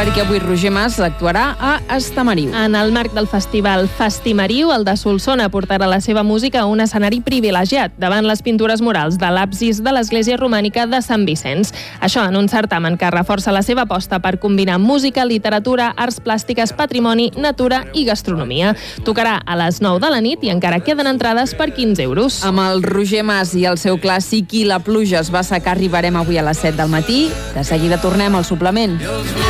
contrari que avui Roger Mas actuarà a Estamariu. En el marc del festival Festimariu, el de Solsona portarà la seva música a un escenari privilegiat davant les pintures murals de l'absis de l'església romànica de Sant Vicenç. Això en un certamen que reforça la seva aposta per combinar música, literatura, arts plàstiques, patrimoni, natura i gastronomia. Tocarà a les 9 de la nit i encara queden entrades per 15 euros. Amb el Roger Mas i el seu clàssic I la pluja es va assecar arribarem avui a les 7 del matí. De seguida tornem al suplement.